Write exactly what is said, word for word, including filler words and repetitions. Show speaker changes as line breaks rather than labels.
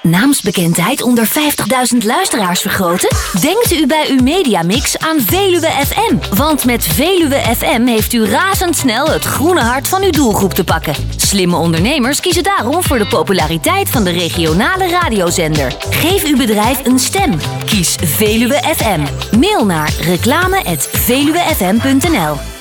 Naamsbekendheid onder vijftigduizend luisteraars vergroten? Denkt u bij uw mediamix aan Veluwe F M. Want met Veluwe F M heeft u razendsnel het groene hart van uw doelgroep te pakken. Slimme ondernemers kiezen daarom voor de populariteit van de regionale radiozender. Geef uw bedrijf een stem. Kies Veluwe F M. Mail naar reclame at veluwefm punt n l.